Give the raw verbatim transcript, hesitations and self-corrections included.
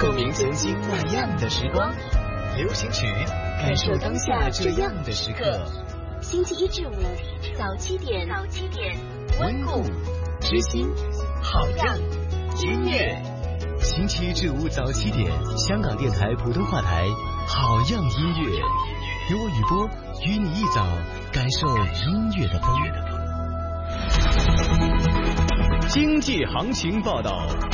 共鸣曾经那样的时光。流行曲，感受当下这样的时刻。 星期一至五早七点，早七点， 温故知新，好样音乐。星期一至五早七点，香港电台普通话台，好样音乐，由我雨波与你一早感受音乐的风。经济行情报道。